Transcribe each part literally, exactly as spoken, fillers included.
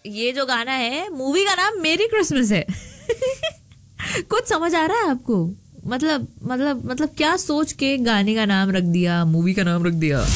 ये जो गाना है, मूवी का नाम मेरी क्रिसमस है। कुछ समझ आ रहा है आपको? मतलब मतलब मतलब क्या सोच के गाने का नाम रख दिया, मूवी का नाम रख दिया।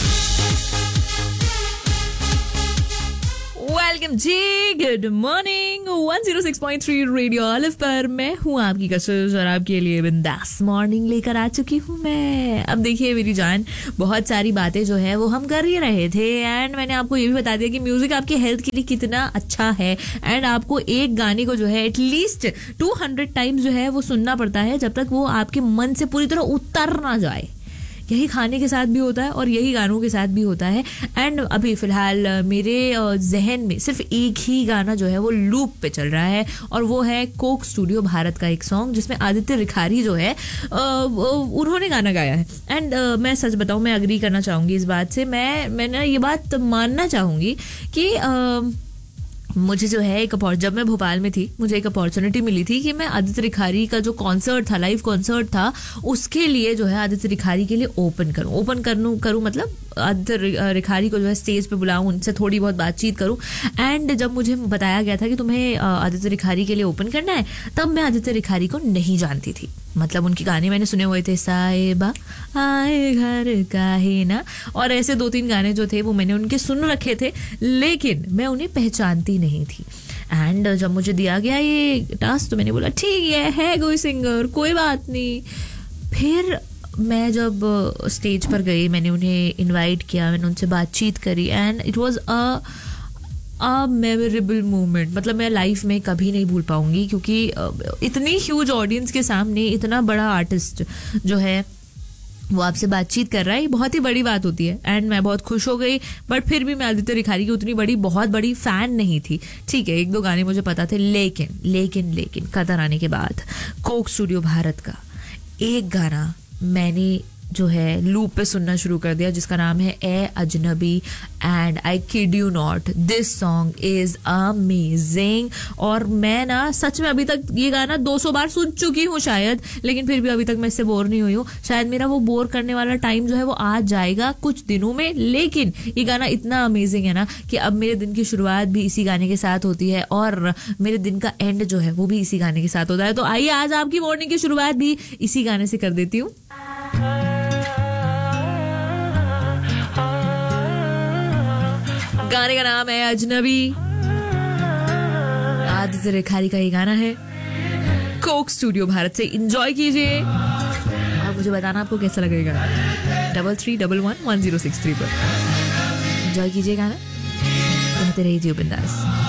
वेलकम जी, good morning. One zero six point three radio olive पर मैं हूँ आपकी कसर और आपके लिए बिंदास मॉर्निंग लेकर आ चुकी हूँ मैं। अब देखिए मेरी जान, बहुत सारी बातें जो है वो हम कर ही रहे थे एंड मैंने आपको ये भी बता दिया कि म्यूजिक आपके हेल्थ के लिए कितना अच्छा है एंड आपको एक गाने को जो है एटलीस्ट टू हंड्रेड टाइम्स जो है वो सुनना पड़ता है जब तक वो आपके मन से पूरी तरह उतर ना जाए। यही खाने के साथ भी होता है और यही गानों के साथ भी होता है। एंड अभी फिलहाल मेरे जहन में सिर्फ एक ही गाना जो है वो लूप पे चल रहा है और वो है कोक स्टूडियो भारत का एक सॉन्ग जिसमें आदित्य रिखारी जो है उन्होंने गाना गाया है। एंड मैं सच बताऊं, मैं अग्री करना चाहूँगी इस बात से। मैं मैंने ये बात मानना चाहूँगी कि uh, मुझे जो है एक जब मैं भोपाल में थी मुझे एक अपॉर्चुनिटी मिली थी कि मैं आदित्य रिखारी का जो कॉन्सर्ट था, लाइव कॉन्सर्ट था, उसके लिए जो है आदित्य रिखारी के लिए ओपन करूं ओपन करूं करूं मतलब आदित्य रिखारी को जो है स्टेज पे बुलाऊं, उनसे थोड़ी बहुत बातचीत करूं। एंड जब मुझे बताया गया था कि तुम्हें आदित्य रिखारी के लिए ओपन करना है, तब मैं आदित्य रिखारी को नहीं जानती थी। मतलब उनके गाने मैंने सुने हुए थे, साहिबा आए घर का ही ना, और ऐसे दो तीन गाने जो थे वो मैंने उनके सुन रखे थे, लेकिन मैं उन्हें पहचानती नहीं थी। एंड जब मुझे दिया गया ये टास्क तो मैंने बोला ठीक है है कोई सिंगर, कोई बात नहीं। फिर मैं जब स्टेज पर गई, मैंने उन्हें इनवाइट किया, मैंने उनसे बातचीत करी and it was a a memorable moment. मतलब मैं लाइफ में कभी नहीं भूल पाऊंगी, क्योंकि इतनी ह्यूज ऑडियंस के सामने इतना बड़ा आर्टिस्ट जो है वो आपसे बातचीत कर रहा है, ये बहुत ही बड़ी बात होती है। एंड मैं बहुत खुश हो गई, बट फिर भी मैं आदित्य रिखारी की उतनी बड़ी बहुत बड़ी फैन नहीं थी। ठीक है, एक दो गाने मुझे पता थे, लेकिन लेकिन लेकिन कतर आने के बाद कोक स्टूडियो भारत का एक गाना मैंने जो है लूप पे सुनना शुरू कर दिया, जिसका नाम है ए अजनबी। And I kid you not, this song is amazing. और मैं ना सच में अभी तक ये गाना दो सौ बार सुन चुकी हूँ शायद, लेकिन फिर भी अभी तक मैं इससे बोर नहीं हुई हूँ। शायद मेरा वो बोर करने वाला टाइम जो है वो आ जाएगा कुछ दिनों में, लेकिन ये गाना इतना अमेजिंग है ना कि अब मेरे दिन की शुरुआत भी इसी गाने के साथ होती है और मेरे दिन का एंड जो है वो भी इसी गाने के साथ होता है। तो आइए आज आपकी मॉर्निंग की शुरुआत भी इसी गाने से कर देती हूँ। गाने का नाम है अजनबी, आदित्य रिखारी का ये गाना है, कोक स्टूडियो भारत से। एंजॉय कीजिए और मुझे बताना आपको कैसा लगेगा। Double three double one one zero six three पर एंजॉय कीजिए गाना, कहते रहिए जियो बिंदास।